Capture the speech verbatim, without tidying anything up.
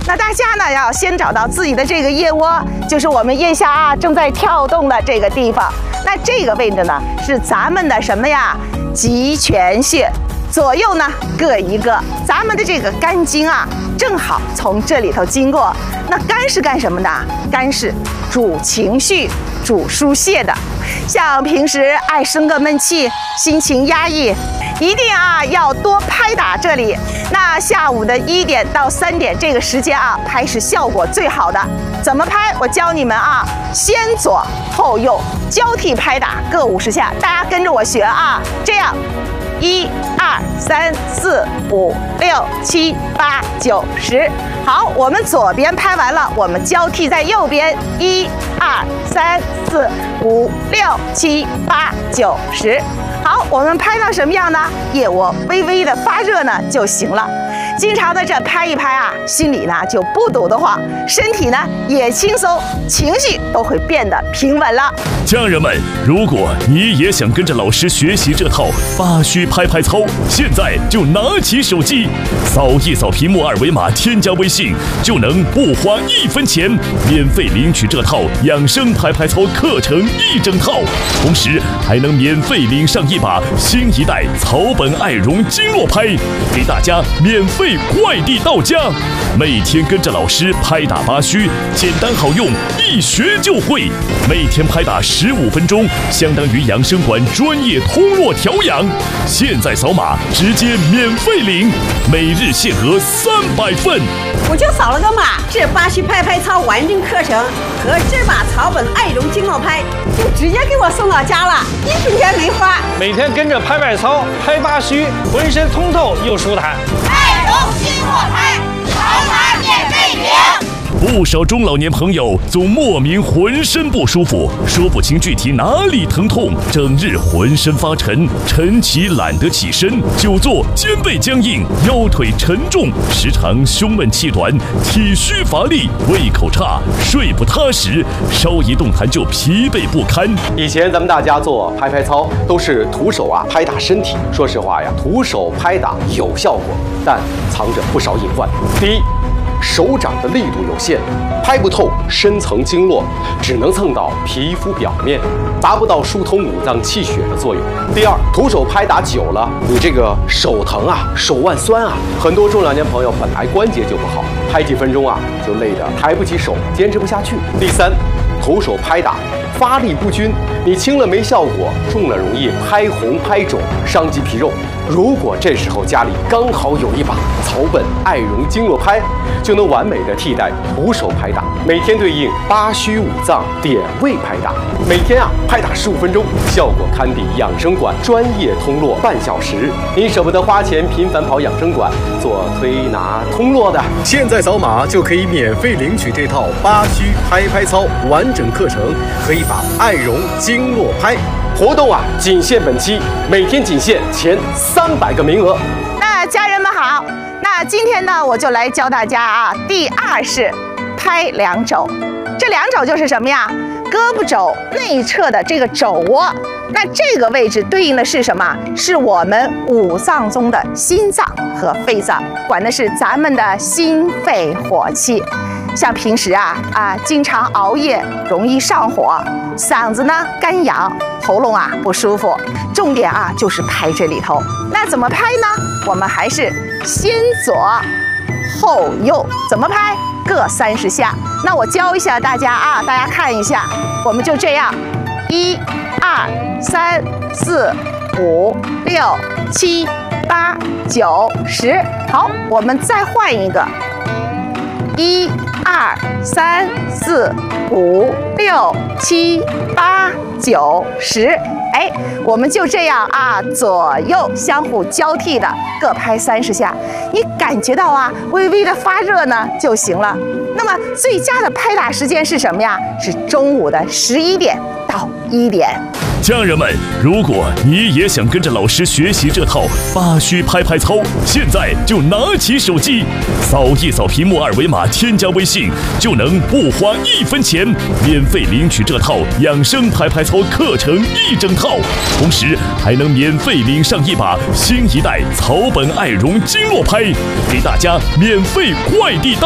那大家呢要先找到自己的这个腋窝，就是我们腋下啊正在跳动的这个地方。那这个位置呢是咱们的什么呀？极泉穴。左右呢各一个，咱们的这个肝经啊，正好从这里头经过。那肝是干什么的？肝是主情绪、主疏泄的。像平时爱生个闷气、心情压抑，一定啊要多拍打这里。那下午的一点到三点这个时间啊，拍是效果最好的。怎么拍？我教你们啊，先左后右交替拍打，各五十下，大家跟着我学啊，这样。一二三四五六七八九十，好，我们左边拍完了，我们交替在右边，一二三四五六七八九十，好，我们拍到什么样呢？腋窝微微的发热呢就行了。经常的这拍一拍啊，心里呢就不堵得慌，身体呢也轻松，情绪都会变得平稳了。 家人们，如果你也想跟着老师学习这套八虚拍拍操，现在就拿起手机，扫一扫屏幕二维码，添加微信，就能不花一分钱，免费领取这套养生拍拍操课程一整套，同时还能免费领上一把新一代草本爱绒经络拍，给大家免费快递到家。每天跟着老师拍打八虚，简单好用，一学就会。每天拍打十五分钟，相当于养生馆专业通络调养。现在扫码直接免费领，每日限额三百份。 我就扫了个码，这八虚拍拍操完整课程和这把草本爱绒经络拍就直接给我送到家了，一分钱没花。 每天跟着拍拍操，拍八虚，浑身通透又舒坦。 爱绒经络拍，扫码免费领。 不少中老年朋友总莫名浑身不舒服，说不清具体哪里疼痛，整日浑身发沉，晨起懒得起身，久坐肩背僵硬，腰腿沉重，时常胸闷气短，体虚乏力，胃口差，睡不踏实，稍一动弹就疲惫不堪。 以前咱们大家做拍拍操都是徒手啊拍打身体，说实话呀，徒手拍打有效果，但藏着不少隐患。第一，手掌的力度有限，拍不透深层经络，只能蹭到皮肤表面，达不到疏通五脏气血的作用。第二，徒手拍打久了，你这个手疼啊，手腕酸啊，很多中老年朋友本来关节就不好，拍几分钟啊就累得抬不起手，坚持不下去。第三，徒手拍打发力不均，你轻了没效果，重了容易拍红拍肿，伤及皮肉。如果这时候家里刚好有一把草本爱绒经络拍，就能完美的替代徒手拍打，每天对应八虚五脏点位拍打，每天啊拍打十五分钟，效果堪比养生馆专业通络半小时。您舍不得花钱频繁跑养生馆做推拿通络的， 现在扫码就可以免费领取这套八虚拍拍操完整课程和一把爱绒经络拍。 活动啊仅限本期，每天仅限前三百个名额。 那家人们好，那今天呢我就来教大家啊，第二式拍两肘。这两肘就是什么呀？胳膊肘内侧的这个肘窝，那这个位置对应的是什么？是我们五脏中的心脏和肺脏，管的是咱们的心肺火气。像平时啊啊经常熬夜，容易上火，嗓子呢干痒，喉咙啊不舒服，重点啊就是拍这里头。那怎么拍呢？我们还是先左后右，怎么拍？各三十下。那我教一下大家啊，大家看一下，我们就这样，一、二、三、四、五、六、七、八、九、十。好，我们再换一个，一、二、三、四、五、六、七、八、九、十。哎，我们就这样啊，左右相互交替的各拍三十下，你感觉到啊微微的发热呢就行了。那么最佳的拍打时间是什么呀？是中午的十一点到一点。 家人们，如果你也想跟着老师学习这套八虚拍拍操，现在就拿起手机，扫一扫屏幕二维码，添加微信，就能不花一分钱，免费领取这套养生拍拍操课程一整套，同时还能免费领上一把新一代草本爱绒经络拍，给大家免费快递到